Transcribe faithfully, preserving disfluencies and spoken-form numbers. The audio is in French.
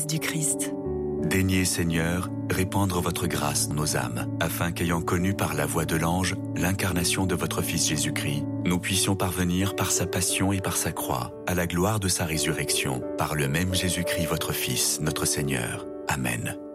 du Christ. Daignez, Seigneur, répandre votre grâce dans nos âmes, afin qu'ayant connu par la voix de l'ange l'incarnation de votre Fils Jésus-Christ, nous puissions parvenir par sa passion et par sa croix à la gloire de sa résurrection, par le même Jésus-Christ votre Fils, notre Seigneur. Amen.